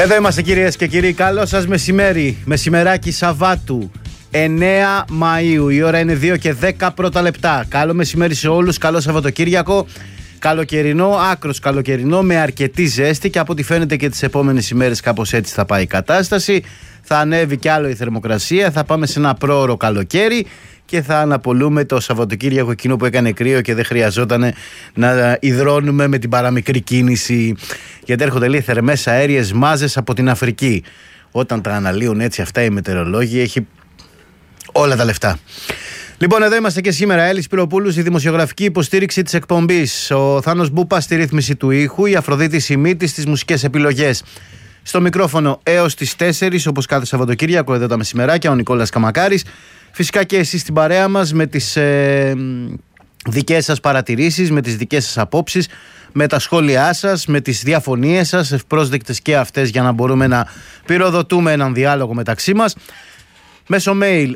Εδώ είμαστε κυρίες και κύριοι, καλό σας μεσημέρι, μεσημεράκι Σαββάτου, 9 Μαΐου, η ώρα είναι 2 και 10 πρώτα λεπτά. Καλό μεσημέρι σε όλους, καλό Σαββατοκύριακο, καλοκαιρινό, άκρος καλοκαιρινό με αρκετή ζέστη και από ό,τι φαίνεται και τις επόμενες ημέρες κάπως έτσι θα πάει η κατάσταση. Θα ανέβει κι άλλο η θερμοκρασία, θα πάμε σε ένα πρόωρο καλοκαίρι και θα αναπολούμε το Σαββατοκύριακο εκείνο που έκανε κρύο και δεν χρειαζόταν να υδρώνουμε με την παραμικρή κίνηση, γιατί έρχονται λίγο θερμές αέριες μάζες από την Αφρική. Όταν τα αναλύουν έτσι αυτά οι μετεωρολόγοι, έχει όλα τα λεφτά. Λοιπόν, εδώ είμαστε και σήμερα. Έλλης Πυροπούλου στη δημοσιογραφική υποστήριξη της εκπομπής. Ο Θάνος Μπούπας στη ρύθμιση του ήχου. Η Αφροδίτη Σιμίτη στις μουσικές επιλογές. Στο μικρόφωνο έως τις 4, όπως κάθε Σαββατοκύριακο, εδώ τα μεσημεράκια, ο Νικόλας Καμακάρης. Φυσικά και εσείς στην παρέα μας με τις δικές σας παρατηρήσεις, με τις δικές σας απόψεις, με τα σχόλιά σας, με τις διαφωνίες σας, ευπρόσδεκτες και αυτές, για να μπορούμε να πυροδοτούμε έναν διάλογο μεταξύ μας. Μέσω mail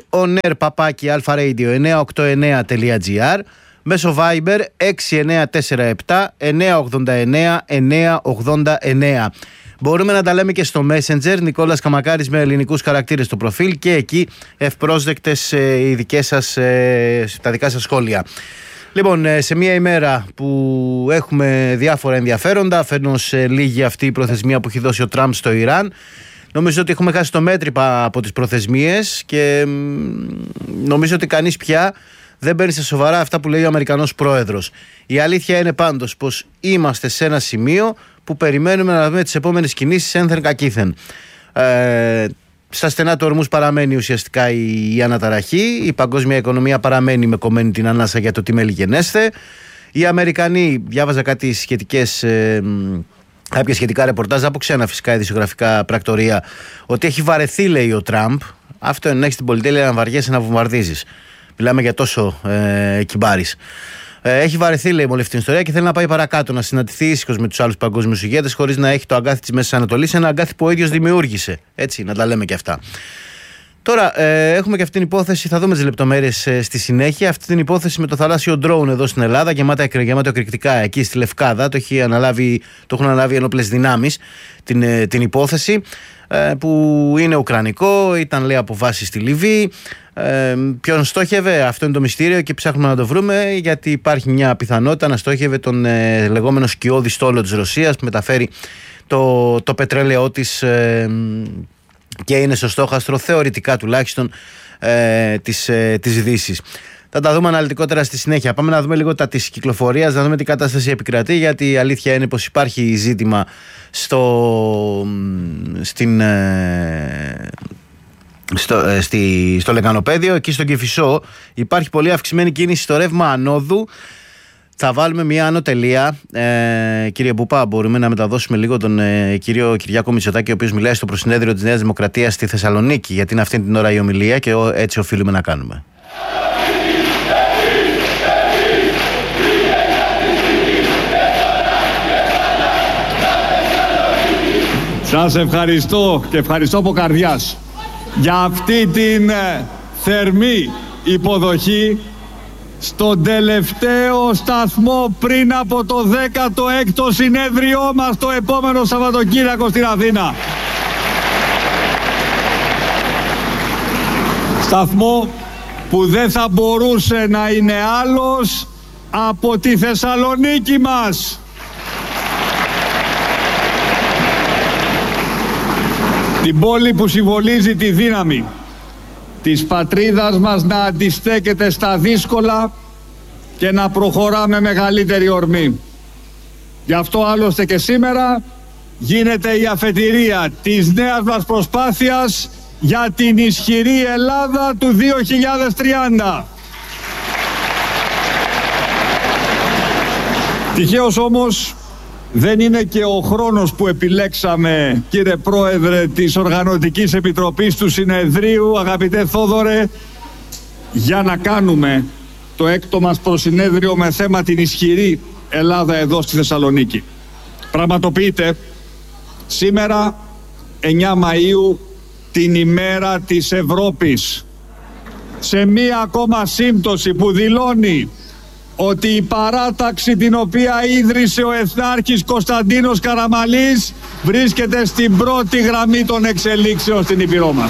oner@alfaradio989.gr, μέσω Viber 6947 989 989. Μπορούμε να τα λέμε και στο Messenger, Νικόλας Καμακάρης με ελληνικούς χαρακτήρες στο προφίλ, και εκεί ευπρόσδεκτες οι δικές σας, τα δικά σας σχόλια. Λοιπόν, σε μια ημέρα που έχουμε διάφορα ενδιαφέροντα, αφενός λίγη αυτή η προθεσμία που έχει δώσει ο Τραμπ στο Ιράν, νομίζω ότι έχουμε χάσει το μέτρημα από τις προθεσμίες και νομίζω ότι κανείς πια δεν παίρνει σε σοβαρά αυτά που λέει ο Αμερικανός πρόεδρος. Η αλήθεια είναι πάντως πως είμαστε σε ένα σημείο που περιμένουμε να δούμε τις επόμενες κινήσεις ένθεν κακήθεν. Στα στενά του ορμούς παραμένει ουσιαστικά η αναταραχή, η παγκόσμια οικονομία παραμένει με κομμένη την ανάσα για το τι μέλη γενέστε. Οι Αμερικανοί, διάβαζα κάτι κάποια σχετικά ρεπορτάζ από ξένα φυσικά ειδησιογραφικά πρακτορία, ότι έχει βαρεθεί, λέει ο Τραμπ, αυτό είναι να έχεις την πολυτέλεια να βαριέσαι να βομβαρδίζεις. Μιλάμε για τόσο κυμπάρης. Έχει βαρεθεί, λέει, με όλη αυτή την ιστορία και θέλει να πάει παρακάτω, να συναντηθεί ήσυχος με τους άλλους παγκόσμιους ηγέτες, χωρίς να έχει το αγκάθι της Μέσης Ανατολής, ένα αγκάθι που ο ίδιος δημιούργησε. Έτσι, να τα λέμε και αυτά. Τώρα, έχουμε και αυτή την υπόθεση, θα δούμε τις λεπτομέρειες στη συνέχεια. Αυτή την υπόθεση με το θαλάσσιο ντρόουν εδώ στην Ελλάδα, γεμάτο εκρηκτικά εκεί στη Λευκάδα. Το έχουν αναλάβει ενόπλες δυνάμεις την υπόθεση, που είναι ουκρανικό, ήταν, λέει, από βάση στη Λιβύη. Ποιον στόχευε, αυτό είναι το μυστήριο και ψάχνουμε να το βρούμε, γιατί υπάρχει μια πιθανότητα να στόχευε τον λεγόμενο σκιώδη στόλο της Ρωσίας που μεταφέρει το πετρέλαιό της και είναι στο στόχαστρο, θεωρητικά τουλάχιστον, της Δύσης. Θα τα δούμε αναλυτικότερα στη συνέχεια. Πάμε να δούμε λίγο τα της κυκλοφορίας, να δούμε τι κατάσταση επικρατεί, γιατί η αλήθεια είναι πως υπάρχει ζήτημα στο Λεκανοπέδιο. Εκεί στον Κηφισό υπάρχει πολύ αυξημένη κίνηση στο ρεύμα ανόδου. Θα βάλουμε μια άνω τελεία. Κύριε Μπούπα, μπορούμε να μεταδώσουμε λίγο τον κύριο Κυριάκο Μητσοτάκη, ο οποίος μιλάει στο προσυνέδριο της Νέας Δημοκρατίας στη Θεσσαλονίκη, γιατί είναι αυτή την ώρα η ομιλία και έτσι οφείλουμε να κάνουμε. Σας ευχαριστώ και ευχαριστώ από καρδιάς για αυτή την θερμή υποδοχή στον τελευταίο σταθμό πριν από το 16ο συνέδριό μας το επόμενο Σαββατοκύριακο στην Αθήνα. Σταθμό που δεν θα μπορούσε να είναι άλλος από τη Θεσσαλονίκη μας. Την πόλη που συμβολίζει τη δύναμη της πατρίδας μας να αντιστέκεται στα δύσκολα και να προχωρά με μεγαλύτερη ορμή. Γι' αυτό άλλωστε και σήμερα γίνεται η αφετηρία της νέας μας προσπάθειας για την ισχυρή Ελλάδα του 2030. Τυχαίως όμως δεν είναι και ο χρόνος που επιλέξαμε, κύριε Πρόεδρε της Οργανωτικής Επιτροπής του Συνεδρίου, αγαπητέ Θόδωρε, για να κάνουμε το έκτο μας προσυνέδριο με θέμα την ισχυρή Ελλάδα εδώ στη Θεσσαλονίκη. Πραγματοποιείται σήμερα 9 Μαΐου την ημέρα της Ευρώπης, σε μία ακόμα σύμπτωση που δηλώνει ότι η παράταξη την οποία ίδρυσε ο Εθνάρχης Κωνσταντίνος Καραμαλής βρίσκεται στην πρώτη γραμμή των εξελίξεων στην Ήπειρό μας.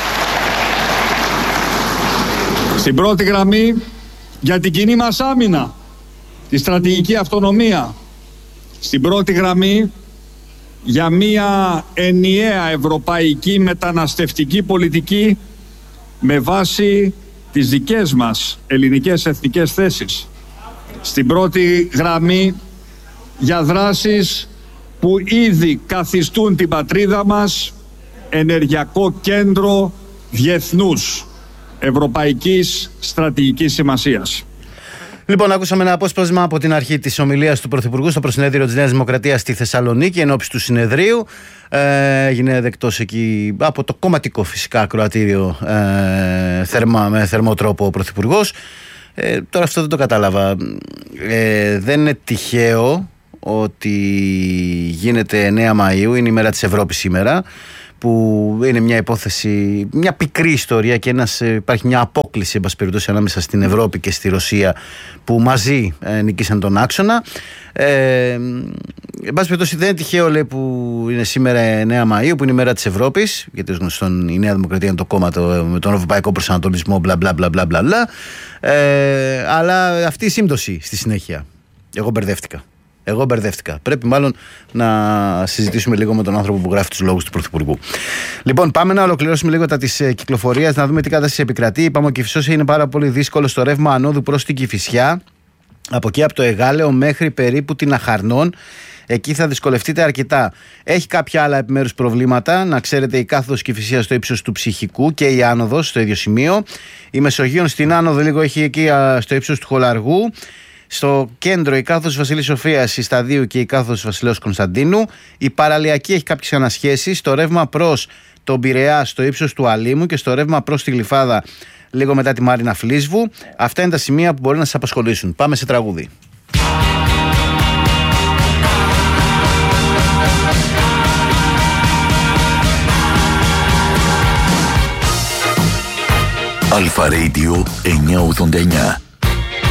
Στην πρώτη γραμμή για την κοινή μας άμυνα, τη στρατηγική αυτονομία. Στην πρώτη γραμμή για μια ενιαία ευρωπαϊκή μεταναστευτική πολιτική με βάση τις δικές μας ελληνικές εθνικές θέσεις. Στην πρώτη γραμμή για δράσεις που ήδη καθιστούν την πατρίδα μας ενεργειακό κέντρο διεθνούς ευρωπαϊκής στρατηγικής σημασίας. Λοιπόν, ακούσαμε ένα απόσπασμα από την αρχή της ομιλίας του Πρωθυπουργού στο προσυνέδριο της Νέας Δημοκρατίας στη Θεσσαλονίκη ενόψει του συνεδρίου. Έγινε δεκτός εκεί από το κομματικό φυσικά ακροατήριο με θερμό τρόπο ο Πρωθυπουργός. Τώρα αυτό δεν το κατάλαβα. Δεν είναι τυχαίο ότι γίνεται 9 Μαΐου, είναι η μέρα της Ευρώπης σήμερα, που είναι μια υπόθεση, μια πικρή ιστορία και υπάρχει μια απόκλιση εν πάση περιπτώσει ανάμεσα στην Ευρώπη και στη Ρωσία που μαζί νικήσαν τον άξονα. Εν πάση περιπτώσει δεν είναι τυχαίο, λέει, που είναι σήμερα 9 Μαΐου, που είναι η μέρα της Ευρώπης, γιατί ως γνωστόν η Νέα Δημοκρατία είναι το κόμμα με τον ευρωπαϊκό προσανατολισμό μπλα μπλα μπλα μπλα μπλα, αλλά αυτή η σύμπτωση στη συνέχεια. Εγώ μπερδεύτηκα. Πρέπει μάλλον να συζητήσουμε λίγο με τον άνθρωπο που γράφει τους λόγους του Πρωθυπουργού. Λοιπόν, πάμε να ολοκληρώσουμε λίγο τα της κυκλοφορίας, να δούμε τι κατάσταση επικρατεί. Είπαμε ότι η Κηφισός είναι πάρα πολύ δύσκολο στο ρεύμα ανόδου προς την Κηφισιά. Από εκεί από το Εγάλεο μέχρι περίπου την Αχαρνών. Εκεί θα δυσκολευτείτε αρκετά. Έχει κάποια άλλα επιμέρους προβλήματα. Να ξέρετε, η κάθοδος Κηφισίας στο ίψος του Ψυχικού και η άνοδος στο ίδιο σημείο. Η Μεσογείων στην άνοδο λίγο έχει εκεί στο ίψος του Χολαργού. Στο κέντρο η κάθοδος Βασιλής Σοφίας, η Σταδίου και η κάθοδος Βασιλέως Κωνσταντίνου. Η παραλιακή έχει κάποιες ανασχέσεις. Στο ρεύμα προς τον Πειραιά στο ύψος του Αλήμου και στο ρεύμα προς τη Γλυφάδα λίγο μετά τη Μάρινα Φλίσβου. Αυτά είναι τα σημεία που μπορεί να σας απασχολήσουν. Πάμε σε τραγούδι. Αλφα Radio 989.